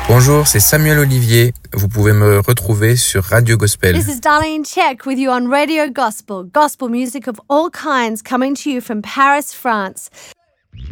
Bonjour, c'est Samuel Olivier. Vous pouvez me retrouver sur Radio Gospel. This is Darlene Check with you on Radio Gospel. Gospel music of all kinds coming to you from Paris, France.